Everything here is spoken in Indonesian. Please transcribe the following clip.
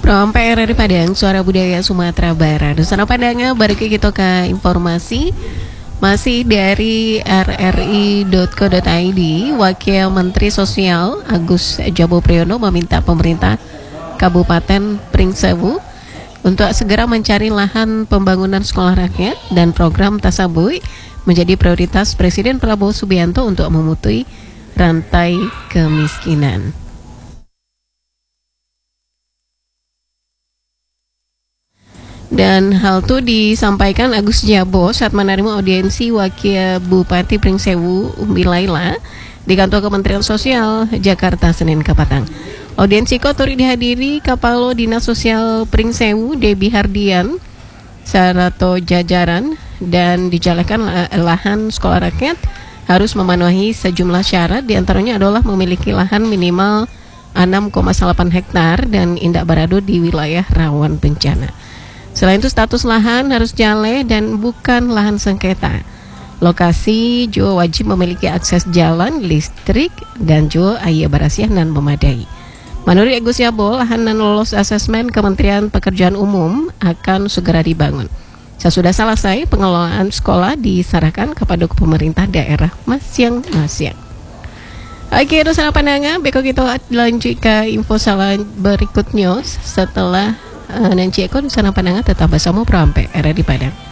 From PRRI Padang, Suara Budaya Sumatera Barat. Sana Padangnya, balik kita ke informasi masih dari rri.co.id. Wakil Menteri Sosial Agus Jabo Priyono meminta pemerintah Kabupaten Pringsewu untuk segera mencari lahan pembangunan sekolah rakyat dan program Tasabui menjadi prioritas Presiden Prabowo Subianto untuk memutus rantai kemiskinan. Dan hal itu disampaikan Agus Jabo saat menerima audiensi Wakil Bupati Pringsewu Umbi Laila di kantor Kementerian Sosial Jakarta Senin Kepatang. Audiensi turut dihadiri Kapalo Dinas Sosial Pringsewu Debi Hardian Sarato jajaran dan dijalankan lahan sekolah rakyat harus memenuhi sejumlah syarat, diantaranya adalah memiliki lahan minimal 6,8 hektar dan indak berada di wilayah rawan bencana. Selain itu status lahan harus jale dan bukan lahan sengketa. Lokasi juga wajib memiliki akses jalan, listrik, dan juga air bersih dan memadai. Menurut Agus Jabo, lahan yang lolos asesmen Kementerian Pekerjaan Umum akan segera dibangun. Sesudah selesai, pengelolaan sekolah diserahkan kepada pemerintah daerah masing-masing. Oke, itu salah pandangan. Beko kita lanjut ke info salah berikutnya setelah nanti ekor sana pandangan tetap bersama Prampe RRI Padang.